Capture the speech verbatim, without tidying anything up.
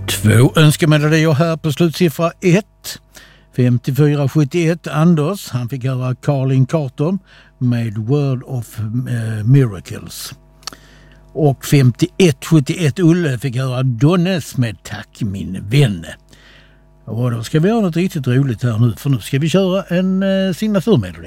Två önskemelodier här på slutsiffra ett. femtiofyra sjuttioett Anders, han fick höra Carlin Carton med World of uh, Miracles. Och femtioett sjuttioett Ulle fick höra Donnes med Tack min vän. Och då ska vi göra något riktigt roligt här nu, för nu ska vi köra en uh, signaturmelodi.